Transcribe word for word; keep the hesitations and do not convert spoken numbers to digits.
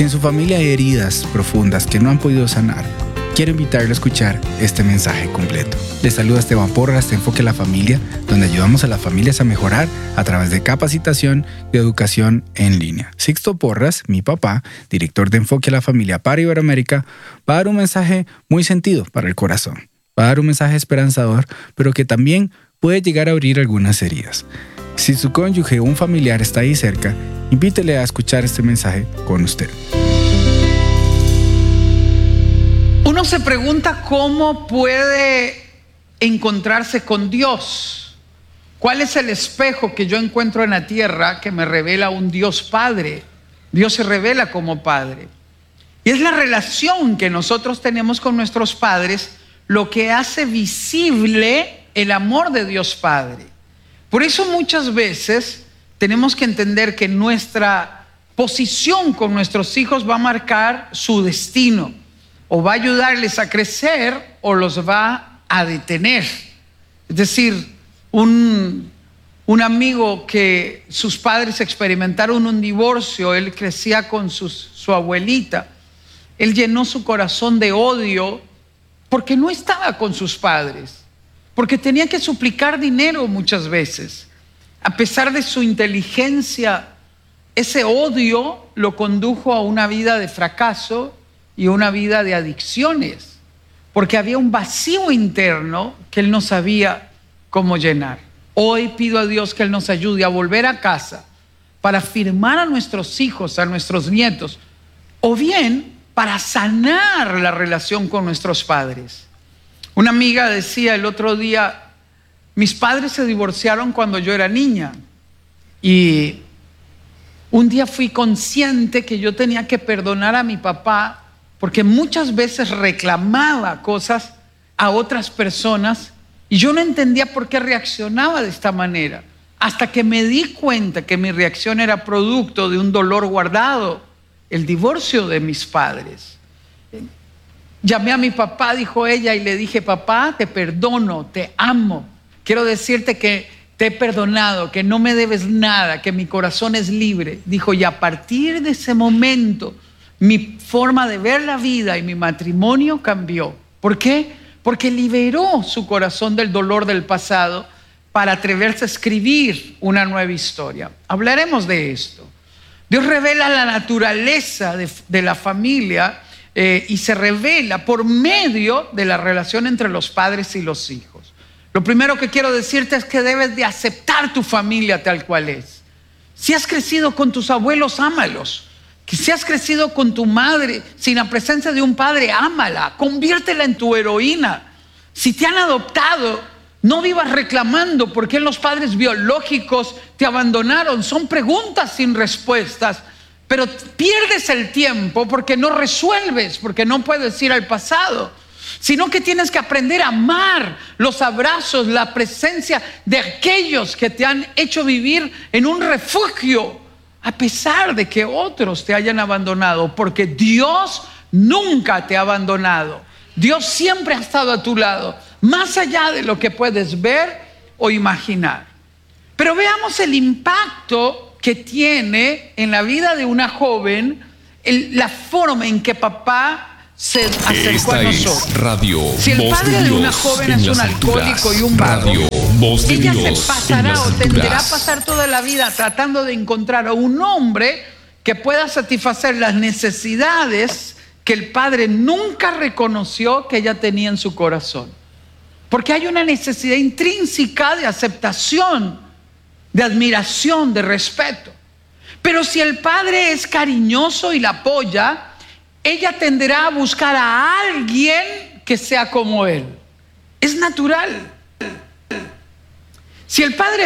Si en su familia hay heridas profundas que no han podido sanar, quiero invitarle a escuchar este mensaje completo. Les saluda Esteban Porras de Enfoque a la Familia, donde ayudamos a las familias a mejorar a través de capacitación y educación en línea. Sixto Porras, mi papá, director de Enfoque a la Familia para Iberoamérica, va a dar un mensaje muy sentido para el corazón. Va a dar un mensaje esperanzador, pero que también puede llegar a abrir algunas heridas. Si su cónyuge o un familiar está ahí cerca, invítele a escuchar este mensaje con usted. Uno se pregunta cómo puede encontrarse con Dios. ¿Cuál es el espejo que yo encuentro en la tierra que me revela un Dios Padre? Dios se revela como Padre. Y es la relación que nosotros tenemos con nuestros padres lo que hace visible el amor de Dios Padre. Por eso muchas veces tenemos que entender que nuestra posición con nuestros hijos va a marcar su destino. O va a ayudarles a crecer o los va a detener. Es decir, un, un amigo que sus padres experimentaron un divorcio, él crecía con sus, su abuelita, él llenó su corazón de odio porque no estaba con sus padres, porque tenía que suplicar dinero muchas veces. A pesar de su inteligencia, ese odio lo condujo a una vida de fracaso y una vida de adicciones, porque había un vacío interno que él no sabía cómo llenar. Hoy pido a Dios que Él nos ayude a volver a casa para afirmar a nuestros hijos, a nuestros nietos, o bien para sanar la relación con nuestros padres. Una amiga decía el otro día, mis padres se divorciaron cuando yo era niña y un día fui consciente que yo tenía que perdonar a mi papá porque muchas veces reclamaba cosas a otras personas y yo no entendía por qué reaccionaba de esta manera, hasta que me di cuenta que mi reacción era producto de un dolor guardado, el divorcio de mis padres. Llamé a mi papá, dijo ella, y le dije, papá, te perdono, te amo, quiero decirte que te he perdonado, que no me debes nada, que mi corazón es libre. Dijo, y a partir de ese momento mi forma de ver la vida y mi matrimonio cambió. ¿Por qué? Porque liberó su corazón del dolor del pasado para atreverse a escribir una nueva historia. Hablaremos de esto. Dios revela la naturaleza de, de la familia eh, y se revela por medio de la relación entre los padres y los hijos. Lo primero que quiero decirte es que debes de aceptar tu familia tal cual es. Si has crecido con tus abuelos, ámalos. Que si has crecido con tu madre sin la presencia de un padre, ámala, conviértela en tu heroína. Si te han adoptado, no vivas reclamando por qué los padres biológicos te abandonaron. Son preguntas sin respuestas, pero pierdes el tiempo porque no resuelves, porque no puedes ir al pasado, sino que tienes que aprender a amar los abrazos, la presencia de aquellos que te han hecho vivir en un refugio, a pesar de que otros te hayan abandonado, porque Dios nunca te ha abandonado. Dios siempre ha estado a tu lado, más allá de lo que puedes ver o imaginar. Pero veamos el impacto que tiene en la vida de una joven el, la forma en que papá se acercó a nosotros. Es Radio Si el Voz padre de, de una Dios joven es un alcohólico y un vago, Radio Voz de ella Dios se pasará o en las tenderá a alturas. pasar toda la vida tratando de encontrar a un hombre que pueda satisfacer las necesidades que el padre nunca reconoció que ella tenía en su corazón. Porque hay una necesidad intrínseca de aceptación, de admiración, de respeto. Pero si el padre es cariñoso y la apoya, ella tenderá a buscar a alguien que sea como él. Es natural. Si el padre